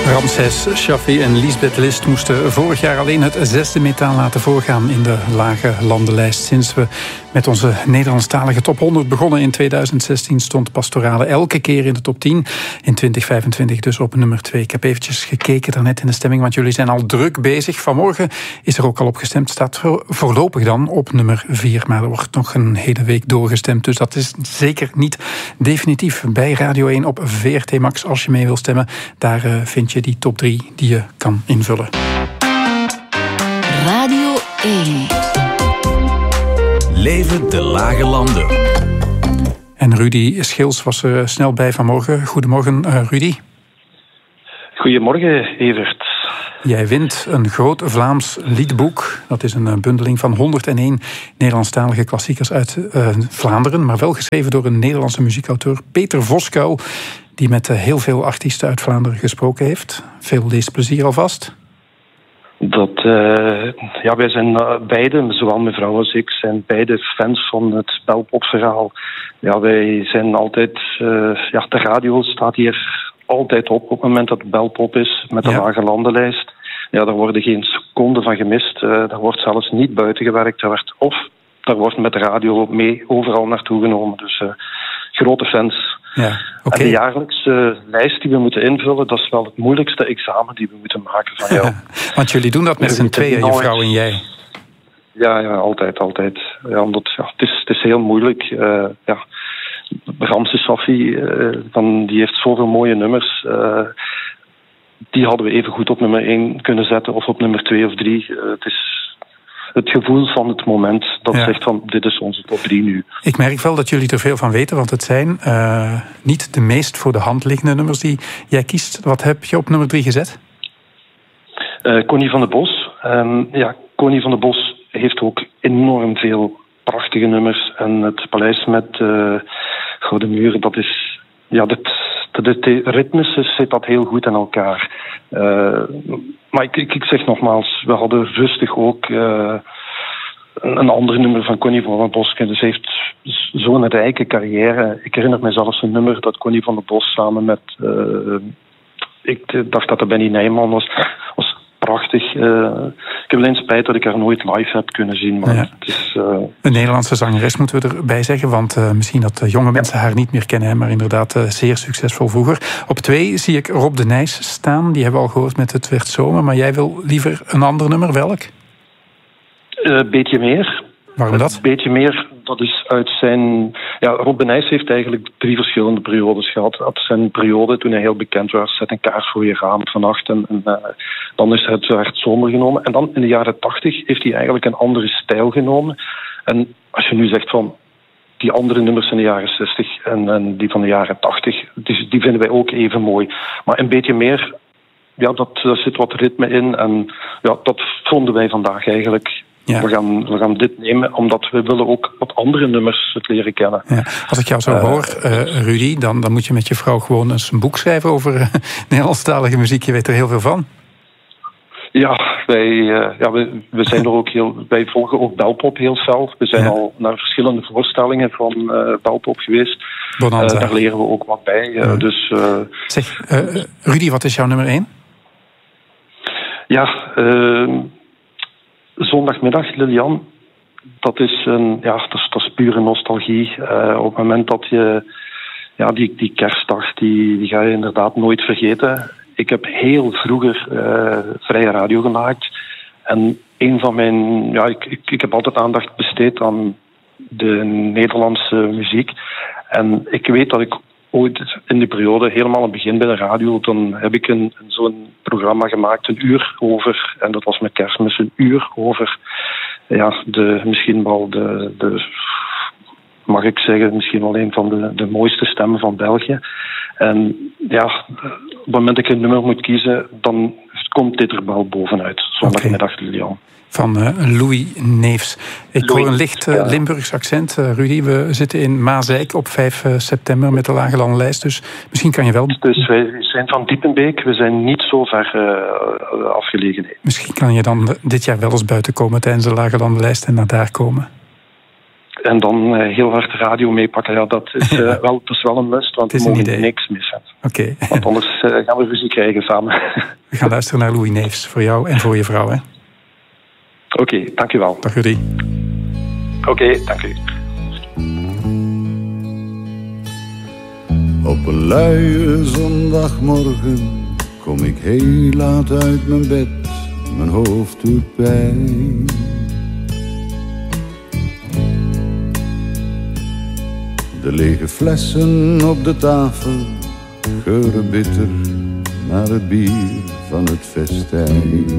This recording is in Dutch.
Ramses Shaffi en Liesbeth List moesten vorig jaar alleen het 6e metaal laten voorgaan in de lage landenlijst. Sinds we met onze Nederlandstalige top 100 begonnen in 2016 stond Pastorale elke keer in de top 10. In 2025 dus op nummer 2. Ik heb eventjes gekeken daarnet in de stemming, want jullie zijn al druk bezig. Vanmorgen is er ook al op gestemd. Staat voorlopig dan op nummer 4. Maar er wordt nog een hele week doorgestemd. Dus dat is zeker niet definitief. Bij Radio 1 op VRT Max, als je mee wil stemmen, daar vind je die top 3 die je kan invullen. Radio 1. Leven de lage landen. En Rudy Schils was er snel bij vanmorgen. Goedemorgen, Rudy. Goedemorgen, Evert. Jij wint een groot Vlaams liedboek. Dat is een bundeling van 101 Nederlandstalige klassiekers uit Vlaanderen, maar wel geschreven door een Nederlandse muziekauteur, Peter Voskuil, die met heel veel artiesten uit Vlaanderen gesproken heeft. Veel leesplezier alvast. Wij zijn beide, zowel mijn vrouw als ik, zijn beide fans van het belpopverhaal. Ja, wij zijn altijd... de radio staat hier altijd op het moment dat het belpop is, met de lage landenlijst. Ja, daar worden geen seconden van gemist. Daar wordt zelfs niet buiten gewerkt. Daar wordt met de radio mee overal naartoe genomen. Dus grote fans. Ja, okay. En de jaarlijkse lijst die we moeten invullen, dat is wel het moeilijkste examen die we moeten maken van jou. Want jullie doen dat met z'n tweeën, je vrouw en jij. Ja, altijd. Ja, omdat, het is heel moeilijk. Ramses Shaffi, die heeft zoveel mooie nummers. Die hadden we even goed op nummer 1 kunnen zetten, of op nummer 2 of 3. Het is het gevoel van het moment dat zegt van, dit is onze top 3 nu. Ik merk wel dat jullie er veel van weten, want het zijn niet de meest voor de hand liggende nummers die jij kiest. Wat heb je op nummer 3 gezet? Connie van de Bos. Connie van de Bos heeft ook enorm veel prachtige nummers. En het Paleis met Gouden Muren, dat is... De ritmes zit dat heel goed in elkaar. Maar ik zeg nogmaals, we hadden rustig ook een ander nummer van Connie van den Bos. Dus ze heeft zo'n rijke carrière. Ik herinner me zelfs een nummer dat Connie van den Bos samen met... ik dacht dat dat Benny Nijman was prachtig. Ik heb alleen spijt dat ik haar nooit live heb kunnen zien. Maar het is, een Nederlandse zangeres moeten we erbij zeggen, want misschien dat jonge mensen haar niet meer kennen, maar inderdaad zeer succesvol vroeger. Op 2 zie ik Rob de Nijs staan. Die hebben we al gehoord met Het werd zomer, maar jij wil liever een ander nummer. Welk? Beetje meer. Waarom dat? Beetje meer, dat is uit zijn... Ja, Rob de Nijs heeft eigenlijk 3 verschillende periodes gehad. Uit zijn periode, toen hij heel bekend was, Zet een kaars voor je raam vannacht. En dan is Het werd zomer genomen. En dan in de jaren 80 heeft hij eigenlijk een andere stijl genomen. En als je nu zegt van... Die andere nummers in de jaren 60 en die van de jaren 80, die vinden wij ook even mooi. Maar een beetje meer... Ja, daar zit wat ritme in. En ja, dat vonden wij vandaag eigenlijk... Ja. We gaan dit nemen, omdat we willen ook wat andere nummers het leren kennen. Ja. Als ik jou zo hoor, Rudy, dan moet je met je vrouw gewoon eens een boek schrijven over Nederlandstalige muziek. Je weet er heel veel van. Ja, we zijn er ook wij volgen ook belpop heel fel. We zijn al naar verschillende voorstellingen van belpop geweest. Daar leren we ook wat bij. Zeg, Rudy, wat is jouw nummer 1? Zondagmiddag, Lilian. Dat is pure nostalgie. Op het moment dat je... Ja, die kerstdag, die ga je inderdaad nooit vergeten. Ik heb heel vroeger vrije radio gemaakt. En een van mijn... Ja, ik heb altijd aandacht besteed aan de Nederlandse muziek. En ik weet dat ik ooit in die periode, helemaal aan het begin bij de radio, dan heb ik zo'n programma gemaakt, 1 uur over, en dat was met Kerstmis, 1 uur over, misschien wel de mag ik zeggen, misschien wel een van de mooiste stemmen van België. En ja, op het moment dat ik een nummer moet kiezen, dan komt dit er wel bovenuit. Zondagmiddag, Lilian. Van Louis Neefs. Ik hoor een licht Limburgs accent, Rudy. We zitten in Maasijk op 5 september met de Lage Landenlijst. Dus misschien kan je wel... Dus wij zijn van Diepenbeek. We zijn niet zo ver afgelegen. Nee. Misschien kan je dan dit jaar wel eens buiten komen tijdens de Lage Landenlijst en naar daar komen. En dan heel hard de radio meepakken. Ja, dat is, dat is wel een must, want we mogen niks missen. Oké. Want anders gaan we ruzie krijgen samen. We gaan luisteren naar Louis Neefs, voor jou en voor je vrouw. Oké, dank u wel. Dag Rudy. Oké, dank u. Op een luie zondagmorgen kom ik heel laat uit mijn bed. Mijn hoofd doet pijn. De lege flessen op de tafel geuren bitter naar het bier van het festijn.